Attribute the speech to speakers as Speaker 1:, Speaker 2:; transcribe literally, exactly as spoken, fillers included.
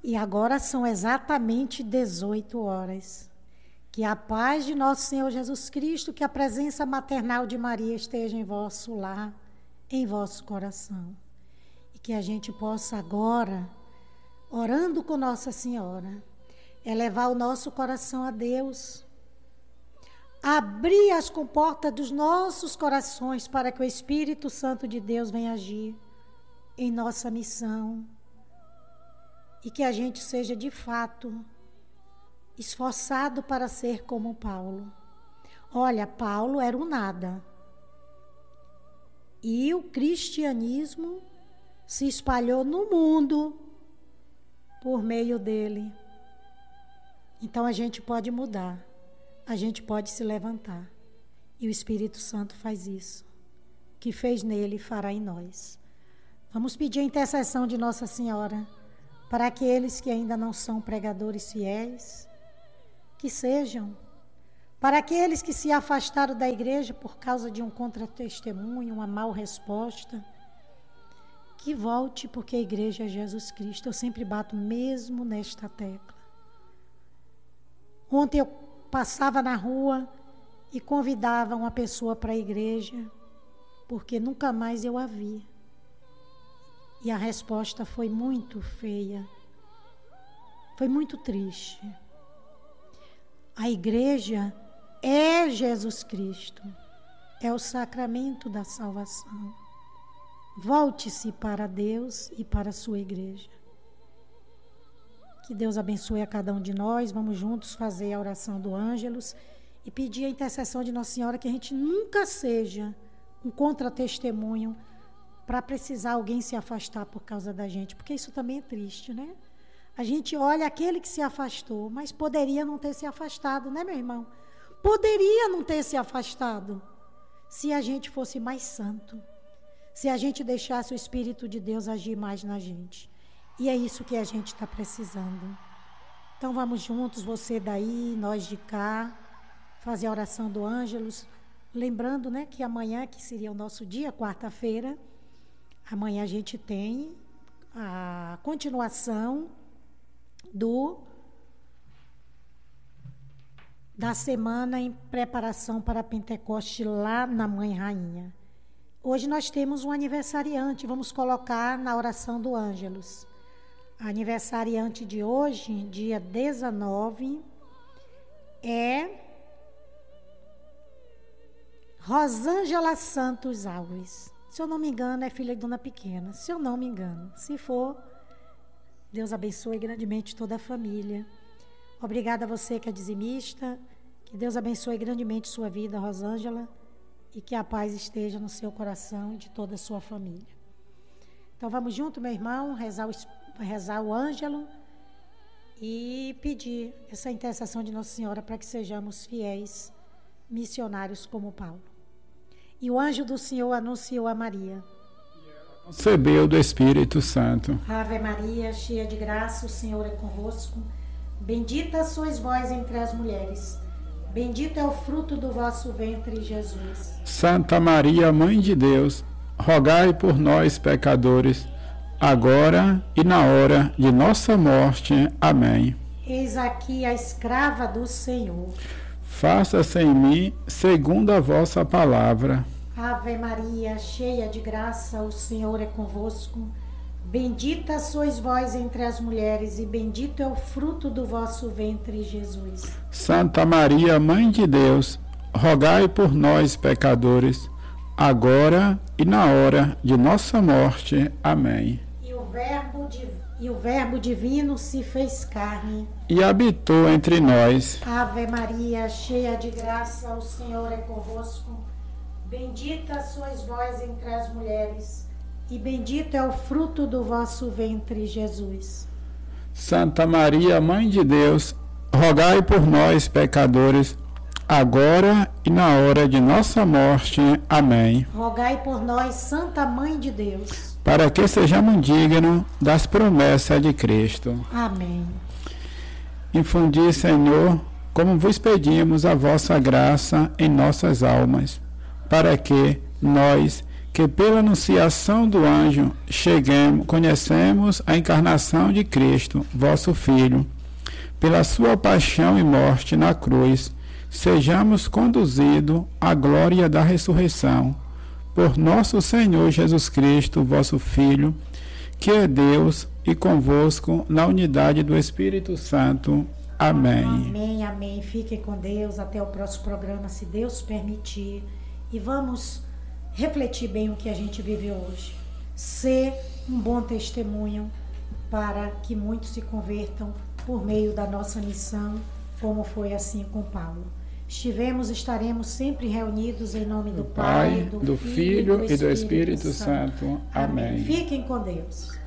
Speaker 1: E agora são exatamente dezoito horas. Que a paz de nosso Senhor Jesus Cristo, que a presença maternal de Maria esteja em vosso lar, em vosso coração. E que a gente possa agora, orando com Nossa Senhora, elevar o nosso coração a Deus, abrir as comportas dos nossos corações para que o Espírito Santo de Deus venha agir em nossa missão e que a gente seja de fato esforçado para ser como Paulo. Olha, Paulo era um nada e o cristianismo se espalhou no mundo por meio dele. Então a gente pode mudar, a gente pode se levantar. E o Espírito Santo faz isso. O que fez nele, fará em nós. Vamos pedir a intercessão de Nossa Senhora para aqueles que ainda não são pregadores fiéis, que sejam. Para aqueles que se afastaram da igreja por causa de um contra-testemunho, uma mal resposta, que volte, porque a igreja é Jesus Cristo. Eu sempre bato mesmo nesta tecla. Ontem eu passava na rua e convidava uma pessoa para a igreja, porque nunca mais eu a vi. E a resposta foi muito feia. Foi muito triste. A igreja é Jesus Cristo. É o sacramento da salvação. Volte-se para Deus e para a sua igreja. Que Deus abençoe a cada um de nós. Vamos juntos fazer a oração do Ângelus e pedir a intercessão de Nossa Senhora que a gente nunca seja um contra-testemunho para precisar alguém se afastar por causa da gente, porque isso também é triste, né? A gente olha aquele que se afastou, mas poderia não ter se afastado, né, meu irmão? Poderia não ter se afastado se a gente fosse mais santo, se a gente deixasse o Espírito de Deus agir mais na gente. E é isso que a gente está precisando. Então vamos juntos, você daí, nós de cá, fazer a oração do Ângelus, lembrando, né, que amanhã, que seria o nosso dia, quarta-feira, amanhã a gente tem a continuação do da semana em preparação para Pentecoste lá na Mãe Rainha. Hoje nós temos um aniversariante, vamos colocar na oração do Ângelus. A aniversariante de hoje, dia dezenove, é Rosângela Santos Alves. Se eu não me engano, é filha de Dona Pequena. Se eu não me engano. Se for, Deus abençoe grandemente toda a família. Obrigada a você que é dizimista. Que Deus abençoe grandemente sua vida, Rosângela. E que a paz esteja no seu coração e de toda a sua família. Então vamos junto, meu irmão, rezar o, rezar o Ângelo e pedir essa intercessão de Nossa Senhora para que sejamos fiéis missionários como Paulo. E o anjo do Senhor anunciou a Maria.
Speaker 2: Concebeu do Espírito Santo.
Speaker 1: Ave Maria, cheia de graça, o Senhor é convosco. Bendita sois vós entre as mulheres. Bendito é o fruto do vosso ventre, Jesus.
Speaker 2: Santa Maria, Mãe de Deus, rogai por nós, pecadores, agora e na hora de nossa morte. Amém.
Speaker 1: Eis aqui a escrava do Senhor.
Speaker 2: Faça-se em mim segundo a vossa palavra.
Speaker 1: Ave Maria, cheia de graça, o Senhor é convosco. Bendita sois vós entre as mulheres, e bendito é o fruto do vosso ventre, Jesus.
Speaker 2: Santa Maria, Mãe de Deus, rogai por nós, pecadores, agora e na hora de nossa morte. Amém.
Speaker 1: E o Verbo, e o Verbo divino se fez carne
Speaker 2: e habitou entre nós.
Speaker 1: Ave Maria, cheia de graça, o Senhor é convosco. Bendita sois vós entre as mulheres, e bendito é o fruto do vosso ventre, Jesus.
Speaker 2: Santa Maria, Mãe de Deus, rogai por nós, pecadores, agora e na hora de nossa morte. Amém.
Speaker 1: Rogai por nós, Santa Mãe de Deus,
Speaker 2: para que sejamos dignos das promessas de Cristo.
Speaker 1: Amém.
Speaker 2: Infundi, Senhor, como vos pedimos, a vossa graça em nossas almas, para que nós, que pela anunciação do anjo cheguemos, conhecemos a encarnação de Cristo, vosso Filho, pela sua paixão e morte na cruz, sejamos conduzidos à glória da ressurreição, por nosso Senhor Jesus Cristo, vosso Filho, que é Deus e convosco na unidade do Espírito Santo. Amém.
Speaker 1: Amém, amém. Fiquem com Deus. Até o próximo programa, se Deus permitir. E vamos refletir bem o que a gente vive hoje. Ser um bom testemunho para que muitos se convertam por meio da nossa missão, como foi assim com Paulo. Estivemos, estaremos sempre reunidos em nome do, do Pai, do, do Filho, Filho e do Espírito, Espírito Santo. Santo. Amém. Amém. Fiquem com Deus.